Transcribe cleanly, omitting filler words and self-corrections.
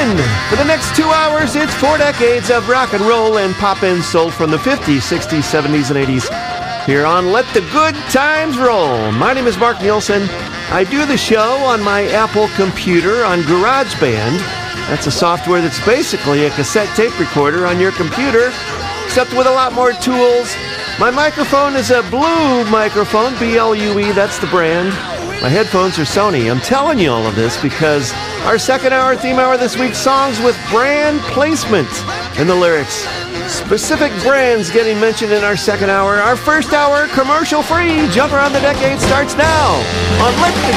in. For the next 2 hours, it's 4 decades of rock and roll and pop and soul from the 50s, 60s, 70s, and 80s. Here on Let the Good Times Roll. My name is Mark Nielsen. I do the show on my Apple computer on GarageBand. That's a software that's basically a cassette tape recorder on your computer, except with a lot more tools. My microphone is a Blue microphone, B-L-U-E, that's the brand. My headphones are Sony. I'm telling you all of this because our second hour, theme hour this week, songs with brand placement in the lyrics. Specific brands getting mentioned in our second hour. Our first hour, commercial free. Jump Around the Decade starts now on Let the